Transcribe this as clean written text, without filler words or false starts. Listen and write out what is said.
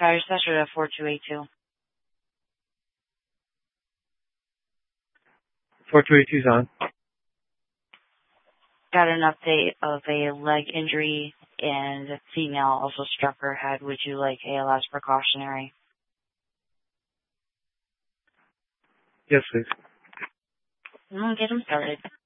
Tire Session at 4282. 4282's on. Got an update of a leg injury and a female also struck her head. Would you like ALS precautionary? Yes, please. Get them started.